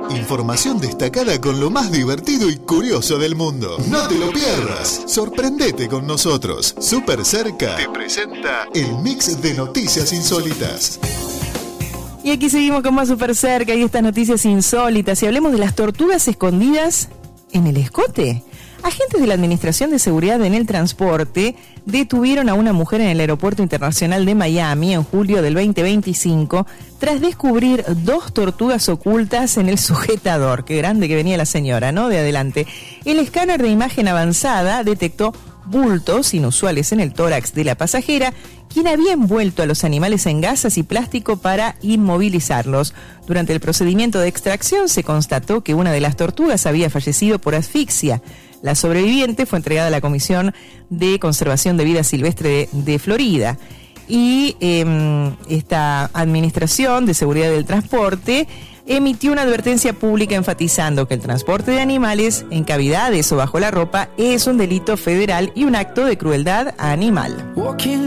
Información destacada con lo más divertido y curioso del mundo. No te lo pierdas. Sorprendete con nosotros. Super Cerca te presenta el mix de noticias insólitas. Y aquí seguimos con más Super Cerca y estas noticias insólitas. Y hablemos de las tortugas escondidas en el escote. Agentes de la Administración de Seguridad en el Transporte detuvieron a una mujer en el Aeropuerto Internacional de Miami en julio del 2025 tras descubrir 2 tortugas ocultas en el sujetador. Qué grande que venía la señora, ¿no? De adelante. El escáner de imagen avanzada detectó bultos inusuales en el tórax de la pasajera, quien había envuelto a los animales en gasas y plástico para inmovilizarlos. Durante el procedimiento de extracción se constató que una de las tortugas había fallecido por asfixia. La sobreviviente fue entregada a la Comisión de Conservación de Vida Silvestre de Florida. Y esta Administración de Seguridad del Transporte emitió una advertencia pública enfatizando que el transporte de animales en cavidades o bajo la ropa es un delito federal y un acto de crueldad animal.